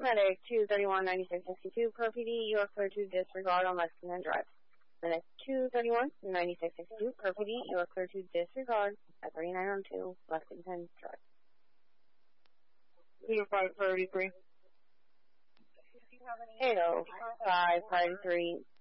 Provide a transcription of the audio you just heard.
Medic 231-9662 per PD, you are clear to disregard on Lexington Drive. Medic 231-9662 per PD, you are clear to disregard at 3902 Lexington Drive. 0533. 805 priority 3.